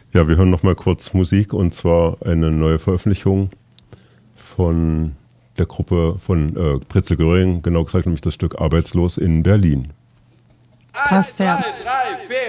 Ja, wir hören noch mal kurz Musik und zwar eine neue Veröffentlichung von der Gruppe von Pritzel Göring, genau gesagt nämlich das Stück Arbeitslos in Berlin. 1, 2, 3, 4.